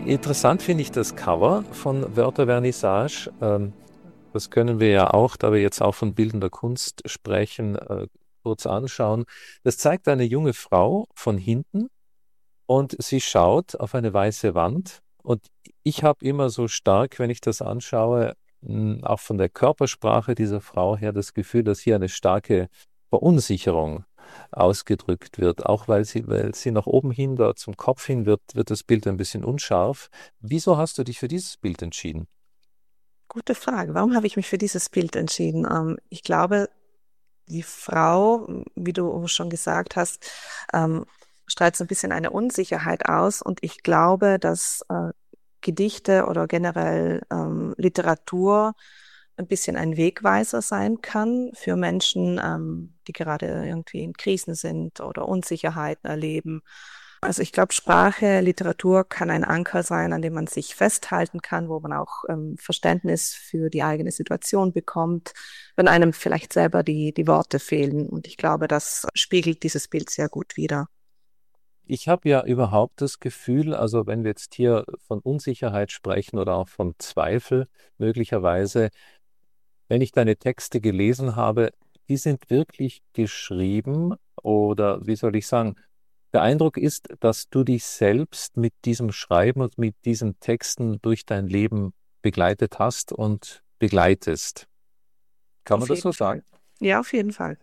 Interessant finde ich das Cover von Wörtervernissage. Das können wir ja auch, da wir jetzt auch von bildender Kunst sprechen, kurz anschauen. Das zeigt eine junge Frau von hinten und sie schaut auf eine weiße Wand. Und ich habe immer so stark, wenn ich das anschaue, auch von der Körpersprache dieser Frau her, das Gefühl, dass hier eine starke Verunsicherung ausgedrückt wird. Auch weil sie nach oben hin, da zum Kopf hin wird das Bild ein bisschen unscharf. Wieso hast du dich für dieses Bild entschieden? Gute Frage. Warum habe ich mich für dieses Bild entschieden? Ich glaube, die Frau, wie du schon gesagt hast, ähm, strahlt so ein bisschen eine Unsicherheit aus. Und ich glaube, dass Gedichte oder generell Literatur ein bisschen ein Wegweiser sein kann für Menschen, die gerade irgendwie in Krisen sind oder Unsicherheiten erleben. Also ich glaube, Sprache, Literatur kann ein Anker sein, an dem man sich festhalten kann, wo man auch Verständnis für die eigene Situation bekommt, wenn einem vielleicht selber die Worte fehlen. Und ich glaube, das spiegelt dieses Bild sehr gut wider. Ich habe ja überhaupt das Gefühl, also wenn wir jetzt hier von Unsicherheit sprechen oder auch von Zweifel möglicherweise, wenn ich deine Texte gelesen habe, die sind wirklich geschrieben oder wie soll ich sagen, der Eindruck ist, dass du dich selbst mit diesem Schreiben und mit diesen Texten durch dein Leben begleitet hast und begleitest. Kann man Auf das so jeden sagen? Fall. Ja, auf jeden Fall.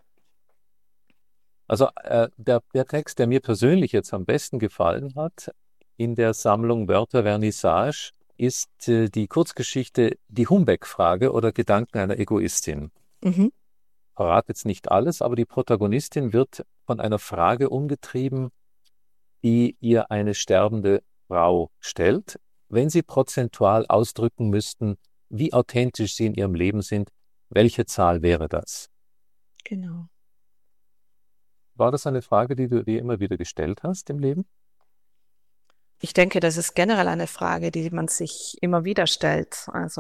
Also der Text, der mir persönlich jetzt am besten gefallen hat in der Sammlung Wörter Vernissage, ist die Kurzgeschichte Die Humbeck-Frage oder Gedanken einer Egoistin. Mhm. Verrate jetzt nicht alles, aber die Protagonistin wird von einer Frage umgetrieben, die ihr eine sterbende Frau stellt. Wenn Sie prozentual ausdrücken müssten, wie authentisch Sie in Ihrem Leben sind, welche Zahl wäre das? Genau. War das eine Frage, die du dir immer wieder gestellt hast im Leben? Ich denke, das ist generell eine Frage, die man sich immer wieder stellt. Also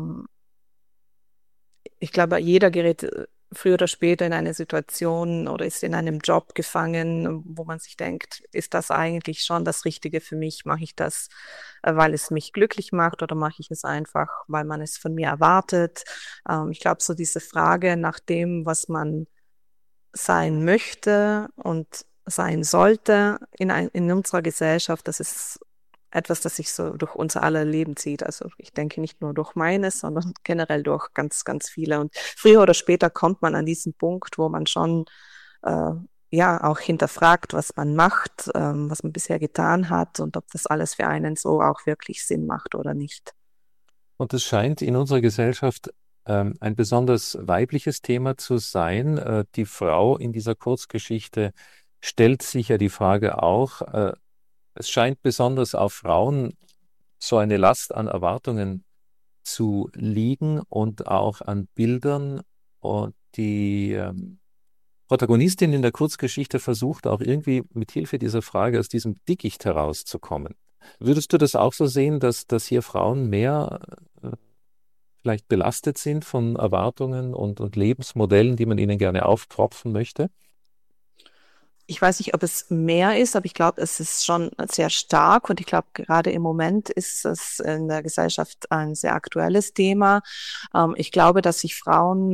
ich glaube, jeder gerät früher oder später in eine Situation oder ist in einem Job gefangen, wo man sich denkt, ist das eigentlich schon das Richtige für mich? Mache ich das, weil es mich glücklich macht oder mache ich es einfach, weil man es von mir erwartet? Ich glaube, so diese Frage nach dem, was man sein möchte und sein sollte in unserer Gesellschaft, das ist etwas, das sich so durch unser aller Leben zieht. Also ich denke nicht nur durch meines, sondern generell durch ganz, ganz viele. Und früher oder später kommt man an diesen Punkt, wo man schon äh, ja auch hinterfragt, was man macht, was man bisher getan hat und ob das alles für einen so auch wirklich Sinn macht oder nicht. Und es scheint in unserer Gesellschaft ein besonders weibliches Thema zu sein. Die Frau in dieser Kurzgeschichte stellt sich ja die Frage auch, es scheint besonders auf Frauen so eine Last an Erwartungen zu liegen und auch an Bildern. Und die Protagonistin in der Kurzgeschichte versucht auch irgendwie mit Hilfe dieser Frage aus diesem Dickicht herauszukommen. Würdest du das auch so sehen, dass hier Frauen mehr vielleicht belastet sind von Erwartungen und Lebensmodellen, die man ihnen gerne auftropfen möchte? Ich weiß nicht, ob es mehr ist, aber ich glaube, es ist schon sehr stark und ich glaube, gerade im Moment ist es in der Gesellschaft ein sehr aktuelles Thema. Ich glaube, dass sich Frauen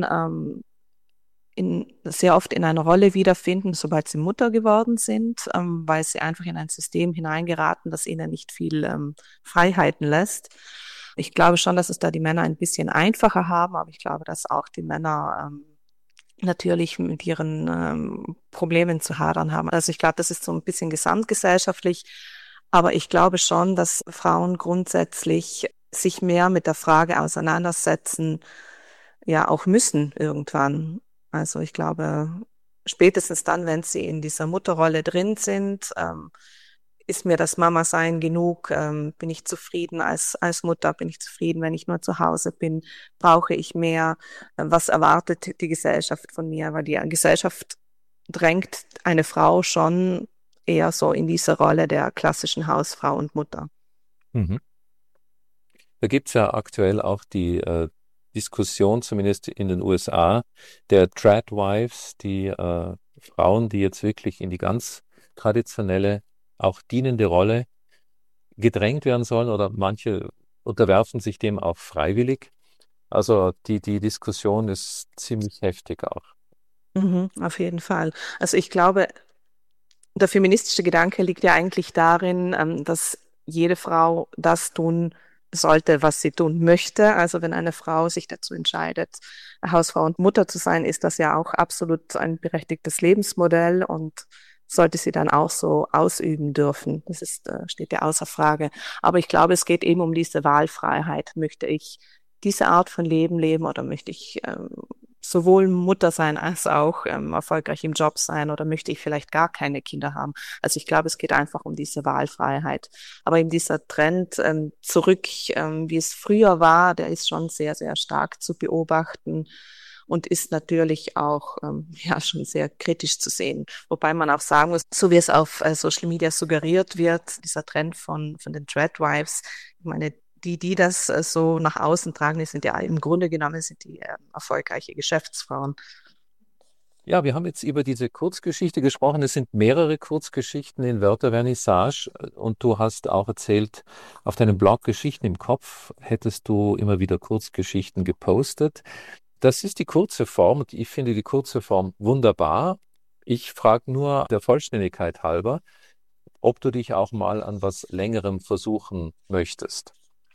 sehr oft in einer Rolle wiederfinden, sobald sie Mutter geworden sind, weil sie einfach in ein System hineingeraten, das ihnen nicht viel Freiheiten lässt. Ich glaube schon, dass es da die Männer ein bisschen einfacher haben, aber ich glaube, dass auch die Männer natürlich mit ihren Problemen zu hadern haben. Also ich glaube, das ist so ein bisschen gesamtgesellschaftlich, aber ich glaube schon, dass Frauen grundsätzlich sich mehr mit der Frage auseinandersetzen, ja auch müssen irgendwann. Also ich glaube, spätestens dann, wenn sie in dieser Mutterrolle drin sind, ist mir das Mama-Sein genug? Bin ich zufrieden als Mutter? Bin ich zufrieden, wenn ich nur zu Hause bin? Brauche ich mehr? Was erwartet die Gesellschaft von mir? Weil die Gesellschaft drängt eine Frau schon eher so in diese Rolle der klassischen Hausfrau und Mutter. Mhm. Da gibt es ja aktuell auch die Diskussion, zumindest in den USA, der Tradwives, die Frauen, die jetzt wirklich in die ganz traditionelle, auch dienende Rolle gedrängt werden sollen oder manche unterwerfen sich dem auch freiwillig. Also die Diskussion ist ziemlich heftig auch. Auf jeden Fall. Also ich glaube, der feministische Gedanke liegt ja eigentlich darin, dass jede Frau das tun sollte, was sie tun möchte. Also wenn eine Frau sich dazu entscheidet, Hausfrau und Mutter zu sein, ist das ja auch absolut ein berechtigtes Lebensmodell und sollte sie dann auch so ausüben dürfen. Das ist, steht ja außer Frage. Aber ich glaube, es geht eben um diese Wahlfreiheit. Möchte ich diese Art von Leben leben oder möchte ich sowohl Mutter sein als auch erfolgreich im Job sein oder möchte ich vielleicht gar keine Kinder haben. Also ich glaube, es geht einfach um diese Wahlfreiheit. Aber eben dieser Trend zurück, wie es früher war, der ist schon sehr, sehr stark zu beobachten und ist natürlich auch ja schon sehr kritisch zu sehen. Wobei man auch sagen muss, so wie es auf Social Media suggeriert wird, dieser Trend von den Dreadwives, ich meine, die das so nach außen tragen, die sind ja im Grunde genommen sind die erfolgreiche Geschäftsfrauen. Ja, wir haben jetzt über diese Kurzgeschichte gesprochen. Es sind mehrere Kurzgeschichten in Wörtervernissage und du hast auch erzählt, auf deinem Blog Geschichten im Kopf hättest du immer wieder Kurzgeschichten gepostet. Das ist die kurze Form und ich finde die kurze Form wunderbar. Ich frage nur der Vollständigkeit halber, ob du dich auch mal an was Längerem versuchen möchtest.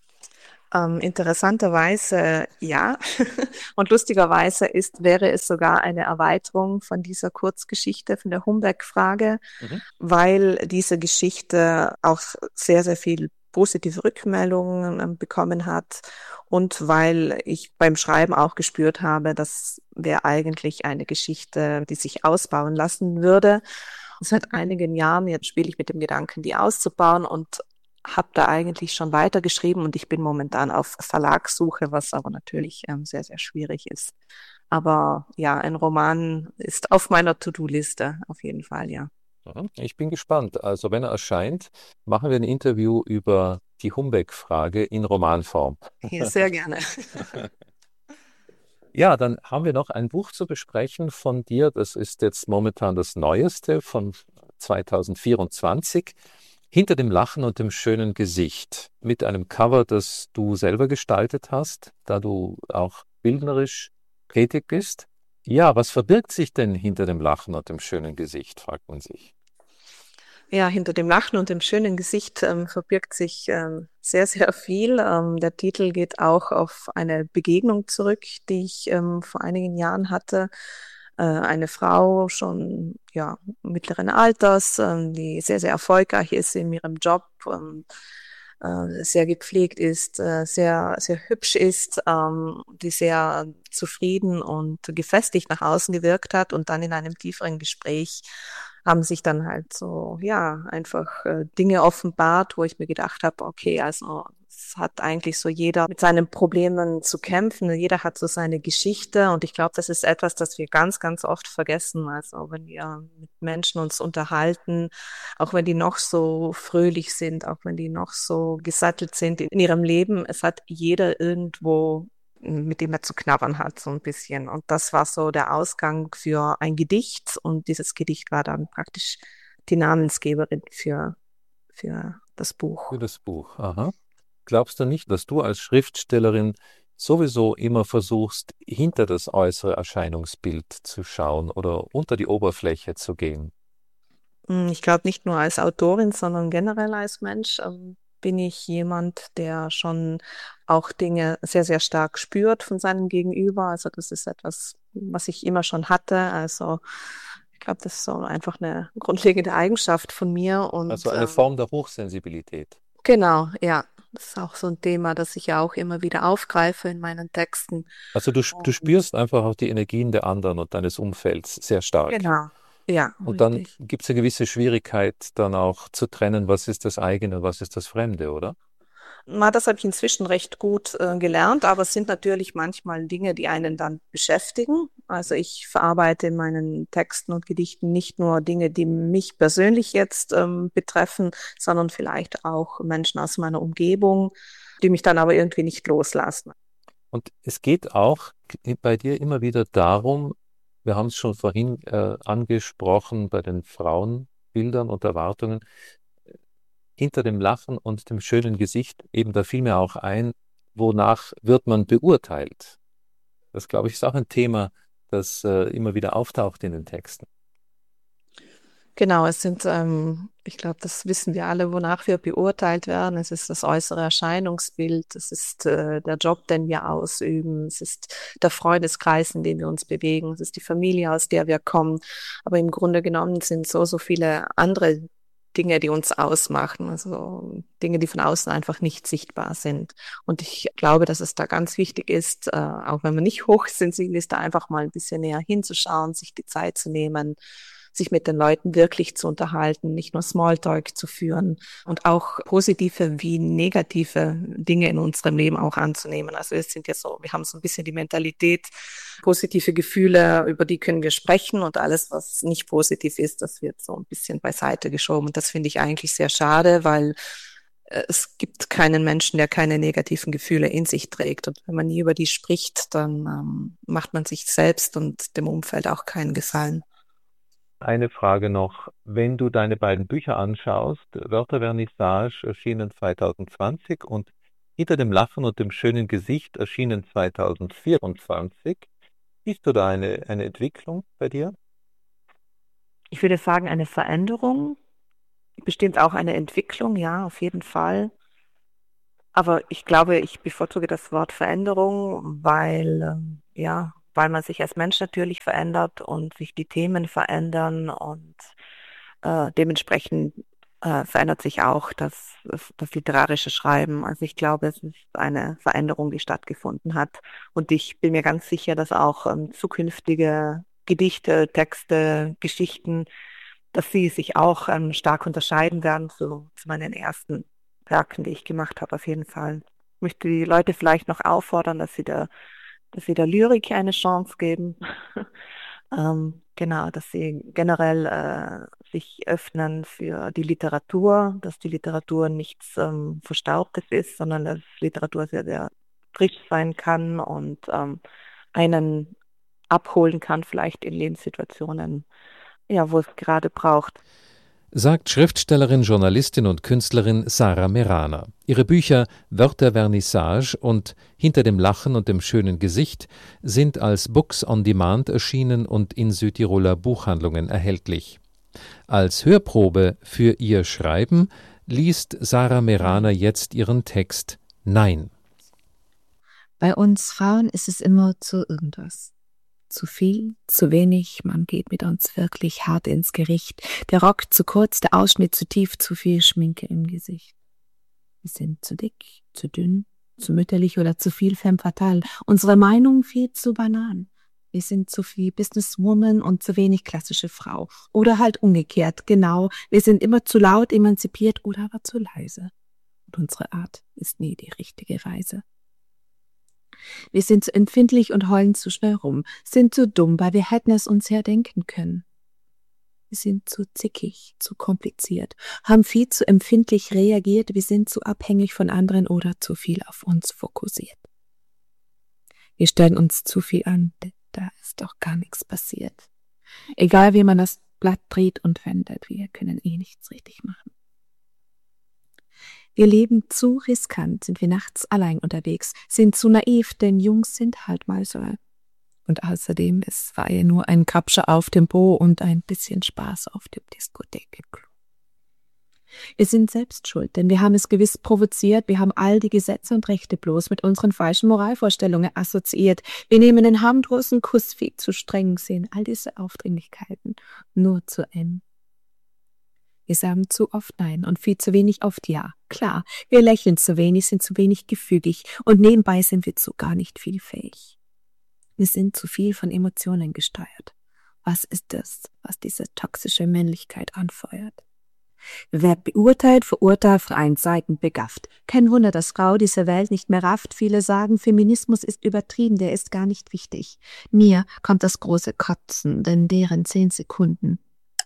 Interessanterweise ja. Und lustigerweise wäre es sogar eine Erweiterung von dieser Kurzgeschichte, von der Humbeck-Frage, Mhm. weil diese Geschichte auch sehr, sehr viel positive Rückmeldungen bekommen hat und weil ich beim Schreiben auch gespürt habe, das wäre eigentlich eine Geschichte, die sich ausbauen lassen würde. Seit einigen Jahren jetzt spiele ich mit dem Gedanken, die auszubauen und habe da eigentlich schon weitergeschrieben und ich bin momentan auf Verlagssuche, was aber natürlich sehr, sehr schwierig ist. Aber ja, ein Roman ist auf meiner To-Do-Liste, auf jeden Fall, ja. Mhm. Ich bin gespannt. Also wenn er erscheint, machen wir ein Interview über die Humbeck-Frage in Romanform. Hier, sehr gerne. Ja, dann haben wir noch ein Buch zu besprechen von dir. Das ist jetzt momentan das Neueste von 2024. Hinter dem Lachen und dem schönen Gesicht. Mit einem Cover, das du selber gestaltet hast, da du auch bildnerisch tätig bist. Ja, was verbirgt sich denn hinter dem Lachen und dem schönen Gesicht, fragt man sich. Ja, hinter dem Lachen und dem schönen Gesicht verbirgt sich sehr, sehr viel. Der Titel geht auch auf eine Begegnung zurück, die ich vor einigen Jahren hatte. Eine Frau schon ja mittleren Alters, die sehr, sehr erfolgreich ist in ihrem Job, sehr gepflegt ist, sehr, sehr hübsch ist, die sehr zufrieden und gefestigt nach außen gewirkt hat und dann in einem tieferen Gespräch haben sich dann halt so, ja, einfach Dinge offenbart, wo ich mir gedacht habe, okay, also es hat eigentlich so jeder mit seinen Problemen zu kämpfen. Jeder hat so seine Geschichte und ich glaube, das ist etwas, das wir ganz, ganz oft vergessen. Also wenn wir mit Menschen uns unterhalten, auch wenn die noch so fröhlich sind, auch wenn die noch so gesattelt sind in ihrem Leben, es hat jeder irgendwo mit dem er zu knabbern hat, so ein bisschen. Und das war so der Ausgang für ein Gedicht. Und dieses Gedicht war dann praktisch die Namensgeberin für das Für Buch. das Buch. Aha. Glaubst du nicht, dass du als Schriftstellerin sowieso immer versuchst, hinter das äußere Erscheinungsbild zu schauen oder unter die Oberfläche zu gehen? Ich glaube, nicht nur als Autorin, sondern generell als Mensch bin ich jemand, der schon auch Dinge sehr, sehr stark spürt von seinem Gegenüber. Also das ist etwas, was ich immer schon hatte. Also ich glaube, das ist so einfach eine grundlegende Eigenschaft von mir. Also Und eine Form der Hochsensibilität. genau, ja, das ist auch so ein Thema, das ich ja auch immer wieder aufgreife in meinen Texten. Also du Und spürst einfach auch die Energien der anderen und deines Umfelds sehr stark. genau, ja, Und dann richtig. gibt es eine gewisse Schwierigkeit, dann auch zu trennen, was ist das eigene und was ist das Fremde, oder? Na, das habe ich inzwischen recht gut gelernt, aber es sind natürlich manchmal Dinge, die einen dann beschäftigen. Also ich verarbeite in meinen Texten und Gedichten nicht nur Dinge, die mich persönlich jetzt betreffen, sondern vielleicht auch Menschen aus meiner Umgebung, die mich dann aber irgendwie nicht loslassen. Und es geht auch bei dir immer wieder darum, wir haben es schon vorhin angesprochen bei den Frauenbildern und Erwartungen, hinter dem Lachen und dem schönen Gesicht, eben da fiel mir auch ein, wonach wird man beurteilt? Das, glaube ich, ist auch ein Thema, das immer wieder auftaucht in den Texten. Genau, es sind, ich glaube, das wissen wir alle, wonach wir beurteilt werden. Es ist das äußere Erscheinungsbild, es ist der Job, den wir ausüben, es ist der Freundeskreis, in dem wir uns bewegen, es ist die Familie, aus der wir kommen. Aber im Grunde genommen sind so viele andere Dinge, die uns ausmachen, also Dinge, die von außen einfach nicht sichtbar sind. Und ich glaube, dass es da ganz wichtig ist, auch wenn man nicht hochsensibel ist, da einfach mal ein bisschen näher hinzuschauen, sich die Zeit zu nehmen, sich mit den Leuten wirklich zu unterhalten, nicht nur Smalltalk zu führen und auch positive wie negative Dinge in unserem Leben auch anzunehmen. Also es sind ja so, wir haben so ein bisschen die Mentalität, positive Gefühle, über die können wir sprechen und alles, was nicht positiv ist, das wird so ein bisschen beiseite geschoben. Und das finde ich eigentlich sehr schade, weil es gibt keinen Menschen, der keine negativen Gefühle in sich trägt. Und wenn man nie über die spricht, dann macht man sich selbst und dem Umfeld auch keinen Gefallen. Eine Frage noch, wenn du deine beiden Bücher anschaust, Wörtervernissage erschienen 2020 und Hinter dem Lachen und dem schönen Gesicht erschienen 2024, siehst du da eine Entwicklung bei dir? Ich würde sagen, eine Veränderung, bestimmt auch eine Entwicklung, ja, auf jeden Fall. Aber ich glaube, ich bevorzuge das Wort Veränderung, weil, ja, weil man sich als Mensch natürlich verändert und sich die Themen verändern und dementsprechend verändert sich auch das literarische Schreiben. Also ich glaube, es ist eine Veränderung, die stattgefunden hat. Und ich bin mir ganz sicher, dass auch zukünftige Gedichte, Texte, Geschichten, dass sie sich auch stark unterscheiden werden zu meinen ersten Werken, die ich gemacht habe, auf jeden Fall. Ich möchte die Leute vielleicht noch auffordern, dass sie der Lyrik eine Chance geben. Genau, dass sie generell sich öffnen für die Literatur, dass die Literatur nichts Verstaubtes ist, sondern dass Literatur sehr, sehr frisch sein kann und einen abholen kann, vielleicht in Lebenssituationen, ja, wo es gerade braucht. Sagt Schriftstellerin, Journalistin und Künstlerin Sarah Merana. Ihre Bücher Wörtervernissage und Hinter dem Lachen und dem schönen Gesicht sind als Books on Demand erschienen und in Südtiroler Buchhandlungen erhältlich. Als Hörprobe für ihr Schreiben liest Sarah Merana jetzt ihren Text Nein. Bei uns Frauen ist es immer zu irgendwas. Zu viel, zu wenig, man geht mit uns wirklich hart ins Gericht. Der Rock zu kurz, der Ausschnitt zu tief, zu viel Schminke im Gesicht. Wir sind zu dick, zu dünn, zu mütterlich oder zu viel femme fatale. Unsere Meinung viel zu banan. Wir sind zu viel Businesswoman und zu wenig klassische Frau. Oder halt umgekehrt, genau. Wir sind immer zu laut, emanzipiert oder aber zu leise. Und unsere Art ist nie die richtige Reise. Wir sind zu empfindlich und heulen zu schnell rum, sind zu dumm, weil wir hätten es uns herdenken können. Wir sind zu zickig, zu kompliziert, haben viel zu empfindlich reagiert, wir sind zu abhängig von anderen oder zu viel auf uns fokussiert. Wir stellen uns zu viel an, da ist doch gar nichts passiert. Egal wie man das Blatt dreht und wendet, wir können eh nichts richtig machen. Wir leben zu riskant, sind wir nachts allein unterwegs, sind zu naiv, denn Jungs sind halt mal so. Und außerdem, es war ja nur ein Krabscher auf dem Po und ein bisschen Spaß auf dem Diskothekenklo. Wir sind selbst schuld, denn wir haben es gewiss provoziert, wir haben all die Gesetze und Rechte bloß mit unseren falschen Moralvorstellungen assoziiert. Wir nehmen den harmlosen Kuss viel zu streng, sehen all diese Aufdringlichkeiten nur zu eng. Wir sagen zu oft Nein und viel zu wenig oft Ja. Klar, wir lächeln zu wenig, sind zu wenig gefügig und nebenbei sind wir zu gar nicht viel fähig. Wir sind zu viel von Emotionen gesteuert. Was ist das, was diese toxische Männlichkeit anfeuert? Wer beurteilt, verurteilt, vereint Seiten begafft. Kein Wunder, dass Frau diese Welt nicht mehr rafft. Viele sagen, Feminismus ist übertrieben, der ist gar nicht wichtig. Mir kommt das große Kotzen, denn deren 10 Sekunden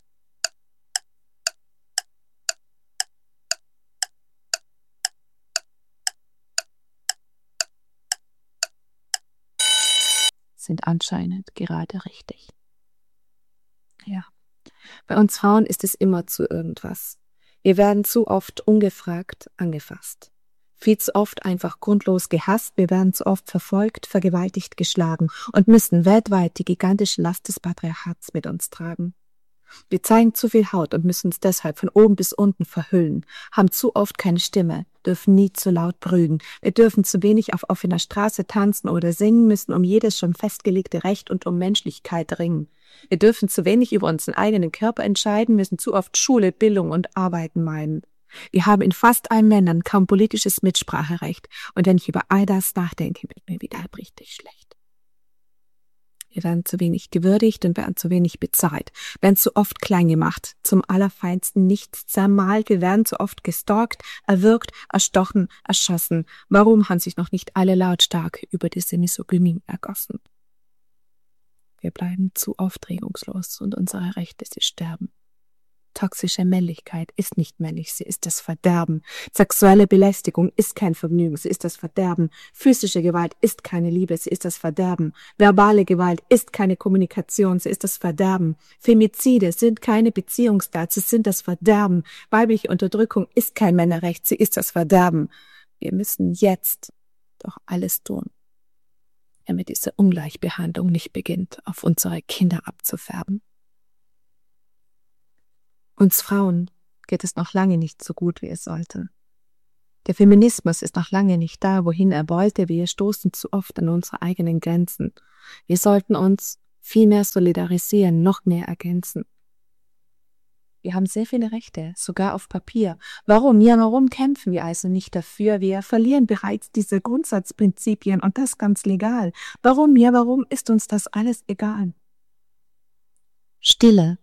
sind anscheinend gerade richtig. Ja, bei uns Frauen ist es immer zu irgendwas. Wir werden zu oft ungefragt angefasst. Viel zu oft einfach grundlos gehasst, wir werden zu oft verfolgt, vergewaltigt, geschlagen und müssen weltweit die gigantische Last des Patriarchats mit uns tragen. Wir zeigen zu viel Haut und müssen uns deshalb von oben bis unten verhüllen, haben zu oft keine Stimme, dürfen nie zu laut brüllen, wir dürfen zu wenig auf offener Straße tanzen oder singen, müssen um jedes schon festgelegte Recht und um Menschlichkeit ringen. Wir dürfen zu wenig über unseren eigenen Körper entscheiden, müssen zu oft Schule, Bildung und Arbeiten meiden. Wir haben in fast allen Ländern kaum politisches Mitspracherecht und wenn ich über all das nachdenke, wird mir wieder richtig schlecht. Wir werden zu wenig gewürdigt und werden zu wenig bezahlt, werden zu oft klein gemacht, zum Allerfeinsten nichts zermalt, wir werden zu oft gestalkt, erwürgt, erstochen, erschossen. Warum haben sich noch nicht alle lautstark über diese Misogynie ergossen? Wir bleiben zu oft regungslos und unsere Rechte, sie sterben. Toxische Männlichkeit ist nicht männlich, sie ist das Verderben. Sexuelle Belästigung ist kein Vergnügen, sie ist das Verderben. Physische Gewalt ist keine Liebe, sie ist das Verderben. Verbale Gewalt ist keine Kommunikation, sie ist das Verderben. Femizide sind keine Beziehungstat, sie sind das Verderben. Weibliche Unterdrückung ist kein Männerrecht, sie ist das Verderben. Wir müssen jetzt doch alles tun, damit diese Ungleichbehandlung nicht beginnt, auf unsere Kinder abzufärben. Uns Frauen geht es noch lange nicht so gut, wie es sollte. Der Feminismus ist noch lange nicht da, wohin er wollte. Wir stoßen zu oft an unsere eigenen Grenzen. Wir sollten uns viel mehr solidarisieren, noch mehr ergänzen. Wir haben sehr viele Rechte, sogar auf Papier. Warum? Ja, warum kämpfen wir also nicht dafür? Wir verlieren bereits diese Grundsatzprinzipien und das ganz legal. Warum? Ja, warum ist uns das alles egal? Stille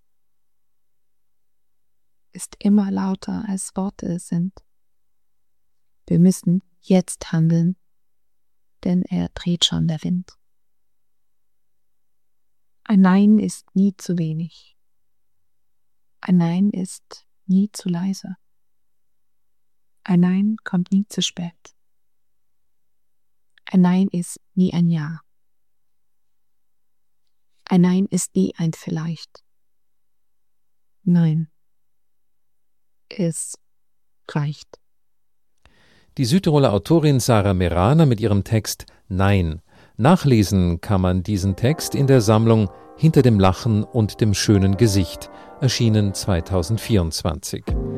ist immer lauter, als Worte es sind. Wir müssen jetzt handeln, denn er dreht schon der Wind. Ein Nein ist nie zu wenig. Ein Nein ist nie zu leise. Ein Nein kommt nie zu spät. Ein Nein ist nie ein Ja. Ein Nein ist nie ein Vielleicht. Nein. Es reicht. Die Südtiroler Autorin Sarah Meraner mit ihrem Text Nein. Nachlesen kann man diesen Text in der Sammlung Hinter dem Lachen und dem schönen Gesicht, erschienen 2024.